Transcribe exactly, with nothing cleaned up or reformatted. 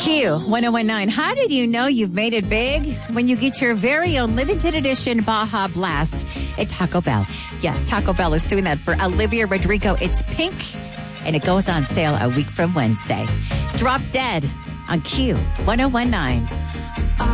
Q one oh one nine. How did you know you've made it big? When you get your very own limited edition Baja Blast at Taco Bell. Yes, Taco Bell is doing that for Olivia Rodrigo. It's pink, and it goes on sale a week from Wednesday. Drop Dead on Q one oh one nine.